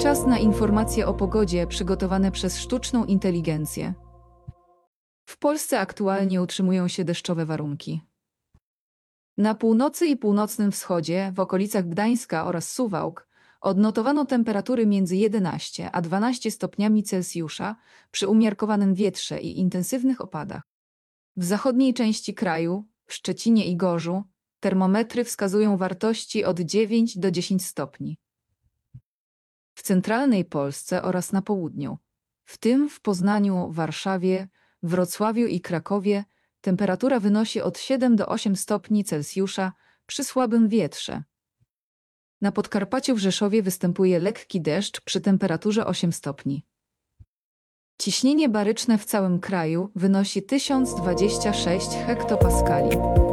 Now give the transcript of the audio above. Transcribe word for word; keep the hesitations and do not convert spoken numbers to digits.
Czas na informacje o pogodzie przygotowane przez sztuczną inteligencję. W Polsce aktualnie utrzymują się deszczowe warunki. Na północy i północnym wschodzie, w okolicach Gdańska oraz Suwałk, odnotowano temperatury między jedenaście a dwanaście stopniami Celsjusza przy umiarkowanym wietrze i intensywnych opadach. W zachodniej części kraju, w Szczecinie i Gorzu, termometry wskazują wartości od dziewięciu do dziesięciu stopni. W centralnej Polsce oraz na południu, w tym w Poznaniu, Warszawie, Wrocławiu i Krakowie, temperatura wynosi od siedmiu do ośmiu stopni Celsjusza przy słabym wietrze. Na Podkarpaciu w Rzeszowie występuje lekki deszcz przy temperaturze ośmiu stopni. Ciśnienie baryczne w całym kraju wynosi tysiąc dwadzieścia sześć hektopaskali.